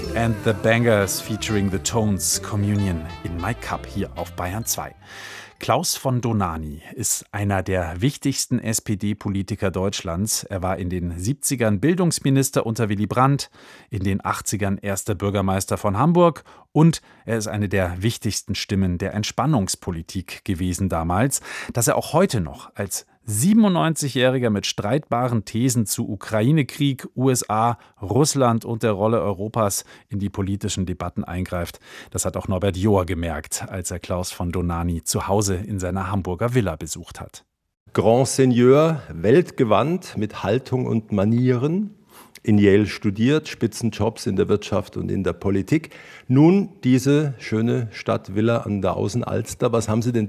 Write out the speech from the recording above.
and the Bangers featuring the Tones, Communion in My Cup hier auf Bayern 2. Klaus von Dohnanyi ist einer der wichtigsten SPD-Politiker Deutschlands. Er war in den 70ern Bildungsminister unter Willy Brandt, in den 80ern erster Bürgermeister von Hamburg und er ist eine der wichtigsten Stimmen der Entspannungspolitik gewesen damals. Dass er auch heute noch als 97-Jähriger mit streitbaren Thesen zu Ukraine-Krieg, USA, Russland und der Rolle Europas in die politischen Debatten eingreift. Das hat auch Norbert Johr gemerkt, als er Klaus von Dohnanyi zu Hause in seiner Hamburger Villa besucht hat. Grand Seigneur, weltgewandt mit Haltung und Manieren, in Yale studiert, Spitzenjobs in der Wirtschaft und in der Politik. Nun diese schöne Stadt Villa an der Außenalster. Was haben Sie denn